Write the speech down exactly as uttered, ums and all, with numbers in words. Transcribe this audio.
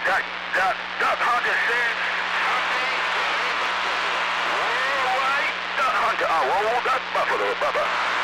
Duck, duck, duck hunter six. All right, duck hunter. Oh, oh, that's buffalo, Bubba.